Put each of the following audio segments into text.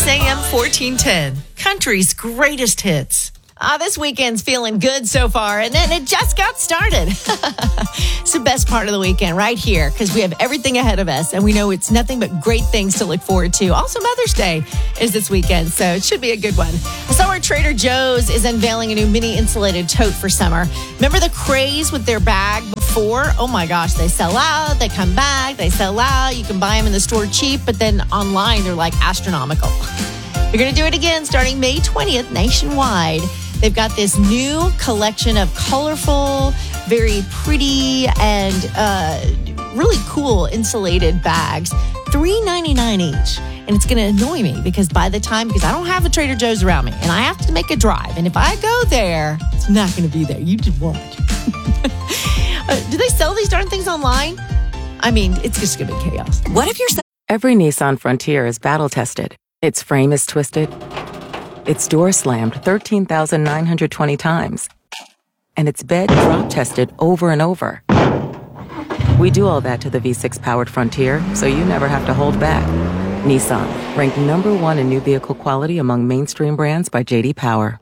Kicks AM 1410, country's greatest hits. This weekend's feeling good so far, and then it just got started. It's the best part of the weekend right here because we have everything ahead of us, and we know it's nothing but great things to look forward to. Also, Mother's Day is this weekend, so it should be a good one. I saw where Trader Joe's is unveiling a new mini insulated tote for summer. Remember the craze with their bag before? Oh my gosh, they sell out, they come back, they sell out. You can buy them in the store cheap, but then online they're like astronomical. They're going to do it again starting May 20th nationwide. They've got this new collection of colorful, very pretty, and really cool insulated bags. $3.99 each. And it's going to annoy me because I don't have a Trader Joe's around me, and I have to make a drive. And if I go there, it's not going to be there. You just won't. Do they sell these darn things online? I mean, it's just going to be chaos. What if you're... Every Nissan Frontier is battle-tested. Its frame is twisted. Its door slammed 13,920 times. And its bed drop tested over and over. We do all that to the V6 powered Frontier, so you never have to hold back. Nissan, ranked #1 in new vehicle quality among mainstream brands by J.D. Power.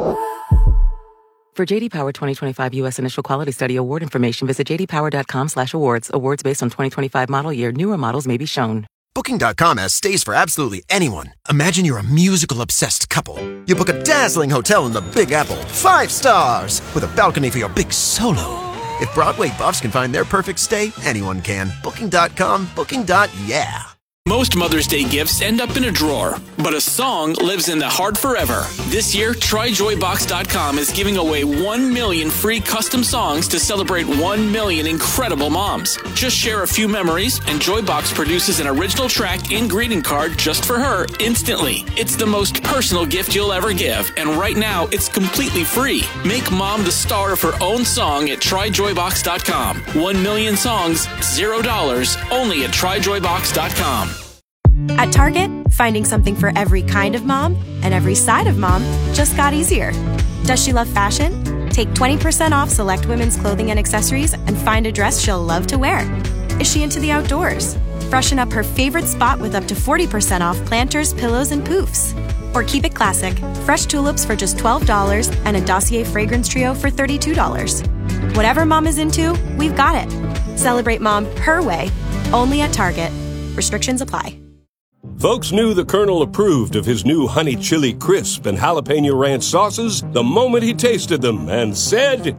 For J.D. Power 2025 U.S. Initial Quality Study award information, visit jdpower.com/awards. Awards based on 2025 model year. Newer models may be shown. Booking.com has stays for absolutely anyone. Imagine you're a musical-obsessed couple. You book a dazzling hotel in the Big Apple, 5 stars, with a balcony for your big solo. If Broadway buffs can find their perfect stay, anyone can. Booking.com, booking.yeah. Most Mother's Day gifts end up in a drawer, but a song lives in the heart forever. This year, TryJoyBox.com is giving away 1 million free custom songs to celebrate 1 million incredible moms. Just share a few memories, and Joybox produces an original track and greeting card just for her instantly. It's the most personal gift you'll ever give, and right now, it's completely free. Make mom the star of her own song at TryJoyBox.com. 1 million songs, $0, only at TryJoyBox.com. At Target, finding something for every kind of mom and every side of mom just got easier. Does she love fashion? Take 20% off select women's clothing and accessories and find a dress she'll love to wear. Is she into the outdoors? Freshen up her favorite spot with up to 40% off planters, pillows, and poofs. Or keep it classic, fresh tulips for just $12 and a Dossier fragrance trio for $32. Whatever mom is into, we've got it. Celebrate mom her way, only at Target. Restrictions apply. Folks knew the Colonel approved of his new honey chili crisp and jalapeno ranch sauces the moment he tasted them and said,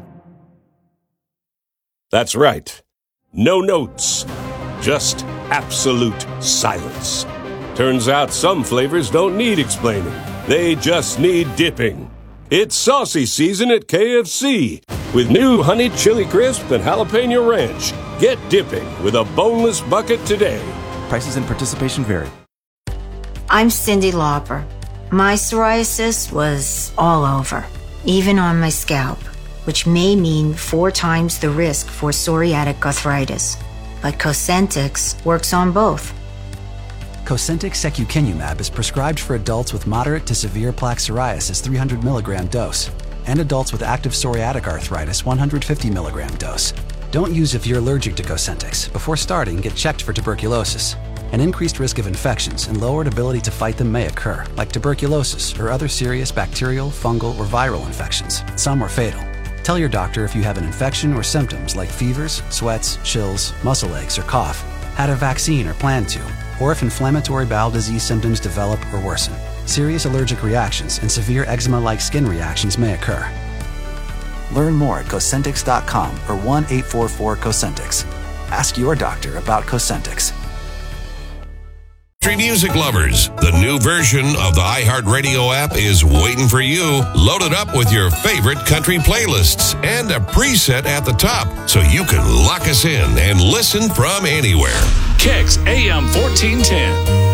"That's right. No notes. Just absolute silence." Turns out some flavors don't need explaining. They just need dipping. It's saucy season at KFC with new honey chili crisp and jalapeno ranch. Get dipping with a boneless bucket today. Prices and participation vary. I'm Cindy Lauper. My psoriasis was all over, even on my scalp, which may mean 4 times the risk for psoriatic arthritis. But Cosentyx works on both. Cosentyx secukinumab is prescribed for adults with moderate to severe plaque psoriasis 300 milligram dose and adults with active psoriatic arthritis 150 milligram dose. Don't use if you're allergic to Cosentyx. Before starting, get checked for tuberculosis. An increased risk of infections and lowered ability to fight them may occur, like tuberculosis or other serious bacterial, fungal, or viral infections. Some are fatal. Tell your doctor if you have an infection or symptoms like fevers, sweats, chills, muscle aches, or cough, had a vaccine or plan to, or if inflammatory bowel disease symptoms develop or worsen. Serious allergic reactions and severe eczema-like skin reactions may occur. Learn more at Cosentyx.com or 1-844-COSENTYX. Ask your doctor about Cosentyx. Country music lovers, the new version of the iHeartRadio app is waiting for you. Load it up with your favorite country playlists and a preset at the top so you can lock us in and listen from anywhere. Kicks AM 1410.